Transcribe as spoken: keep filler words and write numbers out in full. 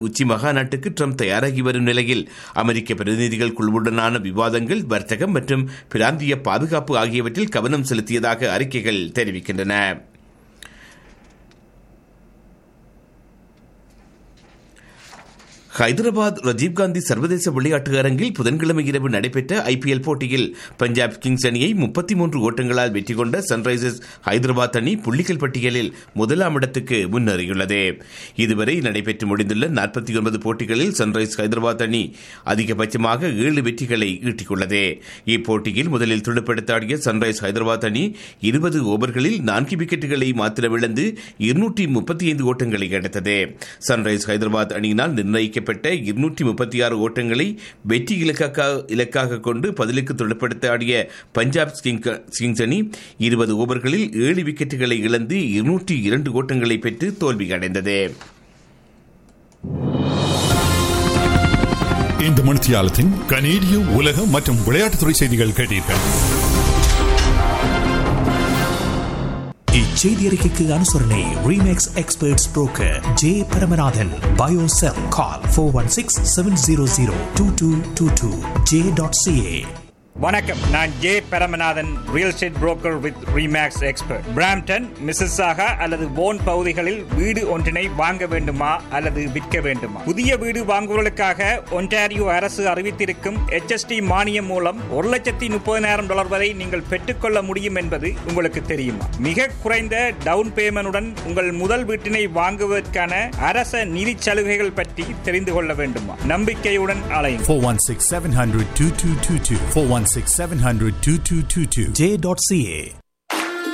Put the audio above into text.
உச்சி மகாநாட்டுக்கு ட்ரம்ப் தயாராகி வரும் நிலையில் அமெரிக்க பிரதிநிதிகள் குழுவுடனான விவாதங்கள் வர்த்தகம் மற்றும் பிராந்திய பாதுகாப்பு ஆகியவற்றில் கவனம் செலுத்தியதாக அறிக்கைகள் தெரிவிக்கின்றன. ஹைதராபாத் ராஜீவ்காந்தி சர்வதேச விளையாட்டு அரங்கில் புதன்கிழமை இரவு நடைபெற்ற ஐபிஎல் போட்டியில் பஞ்சாப் கிங்ஸ் அணியை முப்பத்தி மூன்று ஓட்டங்களால் வெற்றி கொண்ட சன்ரைசர்ஸ் ஹைதராபாத் அணி புள்ளிகள் பட்டியலில் முதலாம் இடத்துக்கு முன்னேறியுள்ளது. இதுவரை நடைபெற்று முடிந்துள்ள நாற்பத்தி ஒன்பது போட்டிகளில் சன்ரைஸ் ஹைதராபாத் அணி அதிகபட்சமாக ஏழு வெற்றிகளை ஈட்டியுள்ளது. இப்போட்டியில் முதலில் துடுப்படுத்தாடிய சன்ரைஸ் ஹைதராபாத் அணி இருபது ஓவர்களில் நான்கு விக்கெட்டுகளை மாத்திரம் இழந்து இருநூற்றி முப்பத்தி ஐந்து ஓட்டங்களை எடுத்தது. சன்ரைஸ் ஹைதராபாத் அணியினால் நிர்ணயிக்க இருநூற்றி முப்பத்தி ஆறு ஓட்டங்களை வெற்றி இலக்காக கொண்டு பதிலுக்கு துடுப்படுத்த ஆடிய பஞ்சாப் கிங்ஸ் அணி இருபது ஓவர்களில் ஏழு விக்கெட்டுகளை இழந்து இருநூற்றி இரண்டு ஓட்டங்களை பெற்று தோல்வியடைந்தது. இந்த மணித்தியாலத்தின் கனேடிய உலக மற்றும் விளையாட்டுத்துறை செய்திகள் கேட்டீர்கள். இச்செய்தி அறிக்கைக்கு அனுசரணை remakes experts broker J Paramanathan. Biocell call four one six seven zero zero two two two two J dot CA. வணக்கம், நான் J Paramanathan, real estate broker with remakes expert. Brampton, Mississauga அல்லது போன் பகுதிகளில் வீடு ஒன்றினை வாங்க வேண்டுமா அல்லது விற்க வேண்டுமா? புதிய வீடு வாங்குவதற்காக ஒன்டாரியோ அரசு அறிவித்திருக்கும் எச் எஸ் டி மானியம் மூலம் ஒரு லட்சத்தி முப்பதினாயிரம் டாலர் வரை நீங்கள் பெற்றுக்கொள்ள முடியும் என்பது உங்களுக்கு தெரியுமா? மிக குறைந்த டவுன் பேமெண்டுடன் உங்கள் முதல் வீட்டினை வாங்குவதற்கான அரச நிதி சலுகைகள் பற்றி தெரிந்து கொள்ள வேண்டுமா? நம்பிக்கையுடன் அலையுங்கள். four one six seven hundred two two two two four one six seven hundred two two two two J dot C A.